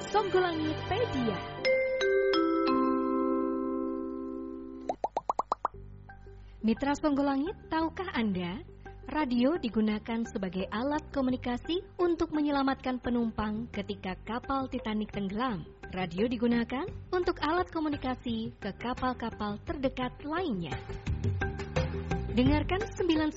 Songgolangitpedia. Mitra Songgolangit, tahukah Anda, radio digunakan sebagai alat komunikasi untuk menyelamatkan penumpang ketika kapal Titanic tenggelam. Radio digunakan untuk alat komunikasi ke kapal-kapal terdekat lainnya. Dengarkan 9